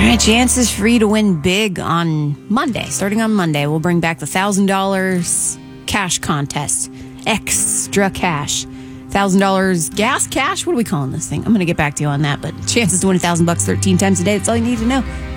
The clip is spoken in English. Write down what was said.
right, chances for you to win big on Monday. Starting on Monday, we'll bring back the $1,000 cash contest. Extra cash. $1,000 gas cash? What are we calling this thing? I'm going to get back to you on that, but chances to win $1,000 13 times a day. That's all you need to know.